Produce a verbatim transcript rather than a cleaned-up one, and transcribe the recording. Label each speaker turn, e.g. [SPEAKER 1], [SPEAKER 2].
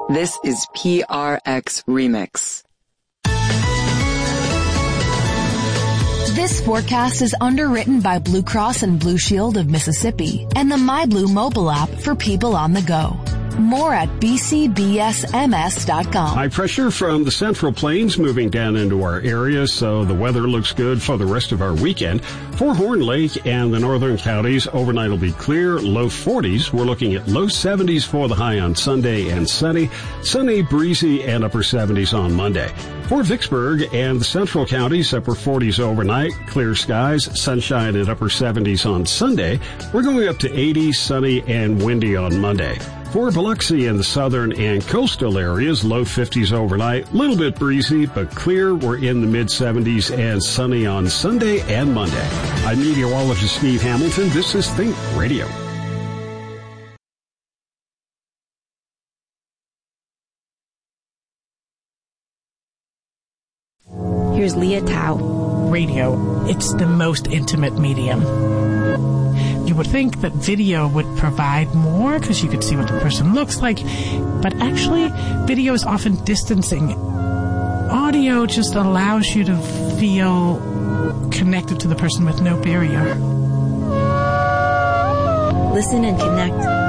[SPEAKER 1] This is P R X Remix.
[SPEAKER 2] This forecast is underwritten by Blue Cross and Blue Shield of Mississippi and the MyBlue mobile app for people on the go. More at b c b s m s dot com.
[SPEAKER 3] High pressure from the Central Plains moving down into our area, so the weather looks good for the rest of our weekend. For Horn Lake and the northern counties, overnight will be clear, low forties. We're looking at low seventies for the high on Sunday and sunny. Sunny, breezy, and upper seventies on Monday. For Vicksburg and the central counties, upper forties overnight, clear skies, sunshine and upper seventies on Sunday. We're going up to eighty, sunny, and windy on Monday. For Biloxi and the southern and coastal areas, low fifties overnight, little bit breezy, but clear. We're in the mid seventies and sunny on Sunday and Monday. I'm meteorologist Steve Hamilton. This is Think Radio.
[SPEAKER 4] Here's Leah Tao.
[SPEAKER 5] Radio, it's the most intimate medium. You would think that video would provide more because you could see what the person looks like, but actually video is often distancing. Audio just allows you to feel connected to the person with no barrier.
[SPEAKER 4] Listen and connect